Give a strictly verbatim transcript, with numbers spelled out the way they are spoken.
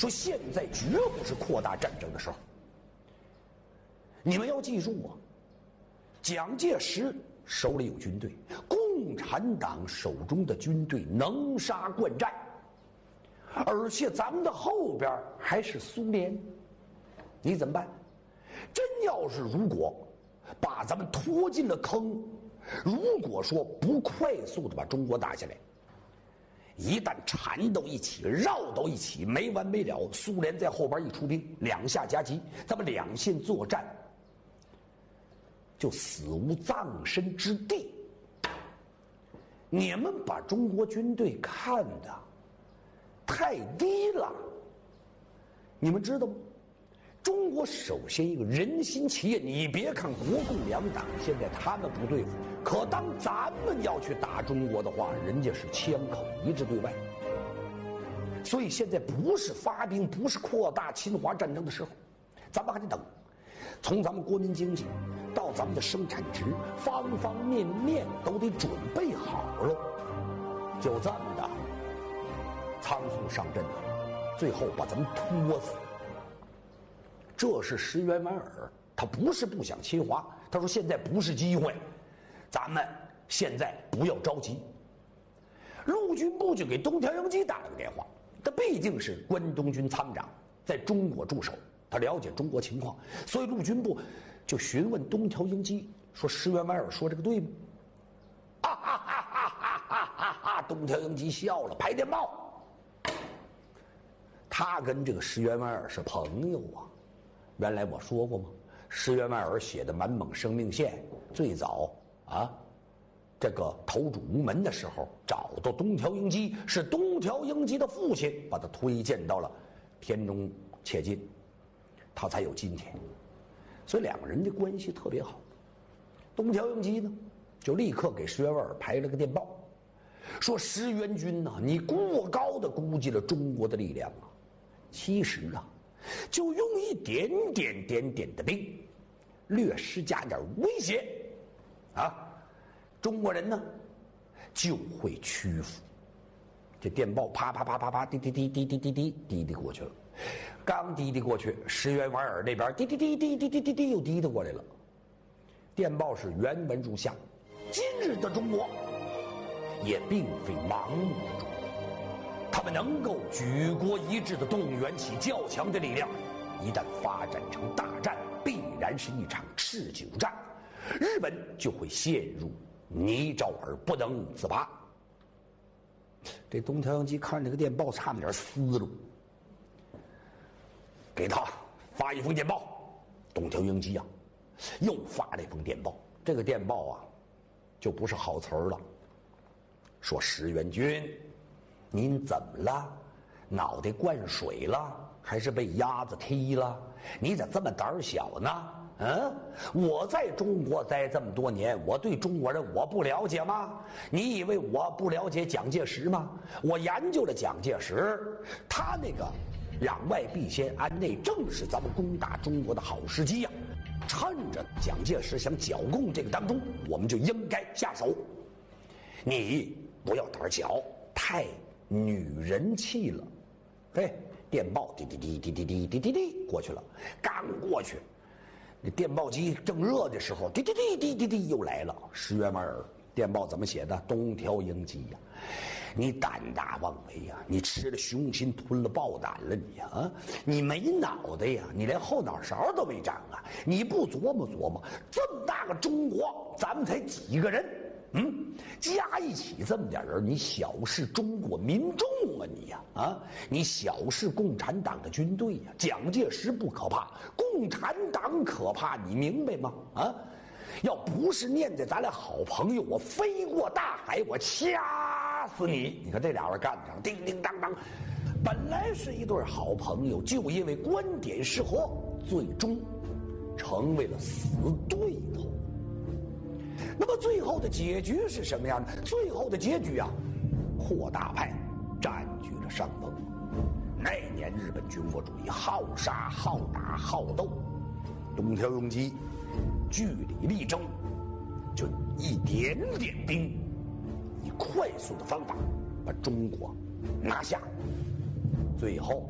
说现在绝不是扩大战争的时候。你们要记住啊，蒋介石手里有军队，共产党手中的军队能杀惯战，而且咱们的后边还是苏联，你怎么办？真要是如果把咱们拖进了坑，如果说不快速的把中国打下来，一旦缠到一起，绕到一起，没完没了，苏联在后边一出兵，两下夹击，咱们两线作战就死无葬身之地。你们把中国军队看得太低了，你们知道吗？中国首先一个人心企业，你别看国共两党现在他们不对付，可当咱们要去打中国的话，人家是枪口一致对外。所以现在不是发兵，不是扩大侵华战争的时候，咱们还得等。从咱们国民经济到咱们的生产值，方方面面都得准备好了。就这么的仓促上阵了，最后把咱们拖死。这是石原莞尔，他不是不想侵华，他说现在不是机会，咱们现在不要着急。陆军部就给东条英机打了个电话，他毕竟是关东军参谋长，在中国驻守，他了解中国情况，所以陆军部就询问东条英机说：“石原莞尔说这个对吗？”啊哈哈哈哈哈哈哈！东条英机笑了，拍电报。他跟这个石原莞尔是朋友啊。原来我说过吗？石原莞尔写的《满蒙生命线》最早啊，这个投主无门的时候找到东条英机，是东条英机的父亲把他推荐到了田中切近，他才有今天。所以两个人的关系特别好。东条英机呢，就立刻给石原莞尔拍了个电报，说石原军呐、啊，你过高的估计了中国的力量啊，其实啊。就用一点点点点的兵，略施加点威胁，啊，中国人呢就会屈服。这电报啪啪啪啪啪滴滴滴滴滴滴滴滴滴过去了，刚滴滴过去，石原莞尔那边滴滴滴滴滴滴滴滴又滴滴过来了。电报是原文如下：今日的中国也并非盲目的中国。他们能够举国一致地动员起较强的力量，一旦发展成大战，必然是一场持久战，日本就会陷入泥沼而不能自拔。这东条英机看这个电报，差点撕了，给他发一封电报。东条英机啊，又发了一封电报。这个电报啊，就不是好词儿了，说石原军。您怎么了？脑袋灌水了，还是被鸭子踢了？你咋这么胆小呢？嗯，我在中国待这么多年，我对中国人我不了解吗？你以为我不了解蒋介石吗？我研究了蒋介石，他那个攘外必先安内，正是咱们攻打中国的好时机呀、啊！趁着蒋介石想剿共这个当中，我们就应该下手。你不要胆小，太女人气了。嘿，电报滴滴滴滴滴滴滴滴滴过去了，刚过去，那电报机正热的时候，滴滴滴滴滴滴又来了。石原莞尔电报怎么写的？东条英机呀、啊，你胆大妄为呀、啊！你吃了雄心，吞了豹胆了你啊！你没脑袋呀！你连后脑勺都没长啊！你不琢磨琢磨，这么大个中国，咱们才几个人？嗯，加一起这么点人，你小视中国民众啊你呀 啊, 啊！你小视共产党的军队呀、啊！蒋介石不可怕，共产党可怕，你明白吗？啊！要不是念在咱俩好朋友，我飞过大海，我掐死你！你看这俩人干上，叮叮当当，本来是一对好朋友，就因为观点失合，最终成为了死对头。那么最后的结局是什么样的？最后的结局啊，扩大派占据了上风。那年日本军国主义好杀好打好斗，东条英机据理力争，就一点点兵，以快速的方法把中国拿下，最后